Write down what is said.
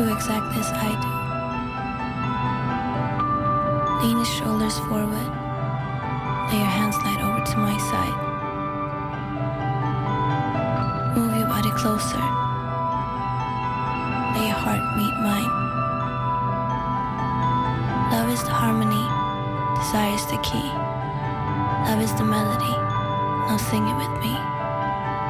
do exactly as I do. Lean your shoulders forward. Lay your hands light over to my side. Move your body closer. Let your heart meet mine. Love is the harmony. Desire is the key. Love is the melody. Now sing it with me.